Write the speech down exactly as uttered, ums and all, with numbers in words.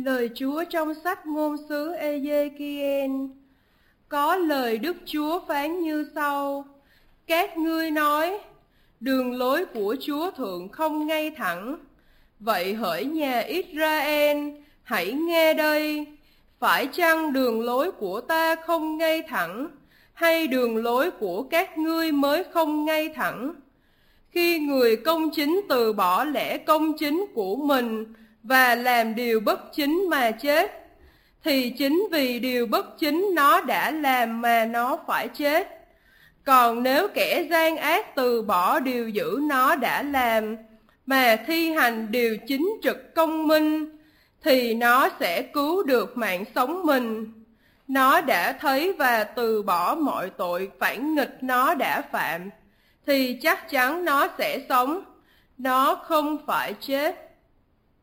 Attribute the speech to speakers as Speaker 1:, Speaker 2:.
Speaker 1: Lời Chúa trong sách ngôn sứ Ê-giê-ki-en. Có lời Đức Chúa phán như sau: Các ngươi nói, đường lối của Chúa Thượng không ngay thẳng. Vậy hỡi nhà Israel, hãy nghe đây. Phải chăng đường lối của ta không ngay thẳng, hay đường lối của các ngươi mới không ngay thẳng? Khi người công chính từ bỏ lẽ công chính của mình và làm điều bất chính mà chết, thì chính vì điều bất chính nó đã làm mà nó phải chết. Còn nếu kẻ gian ác từ bỏ điều dữ nó đã làm, mà thi hành điều chính trực công minh, thì nó sẽ cứu được mạng sống mình. Nó đã thấy và từ bỏ mọi tội phản nghịch nó đã phạm, thì chắc chắn nó sẽ sống, nó không phải chết.